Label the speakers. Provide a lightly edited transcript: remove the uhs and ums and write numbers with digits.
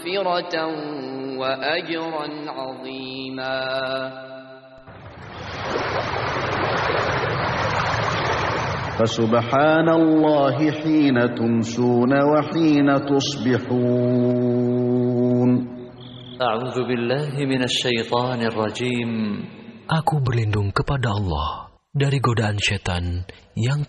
Speaker 1: مغفرة وأجرا عظيما.
Speaker 2: فسبحان الله حين تمسون وحين تصبحون.
Speaker 3: أعوذ بالله من الشيطان الرجيم.
Speaker 4: Aku berlindung kepada Allah dari godaan setan yang